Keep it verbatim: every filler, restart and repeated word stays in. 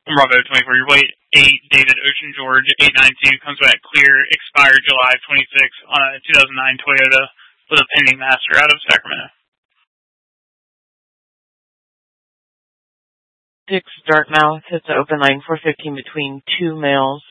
Bravo twenty-four, your weight eight, David Ocean George, eight nine two, comes back clear, expired July twenty-sixth on a two thousand nine Toyota with a pending master out of Sacramento. Six Dartmouth, it's an open line four fifteen between two males.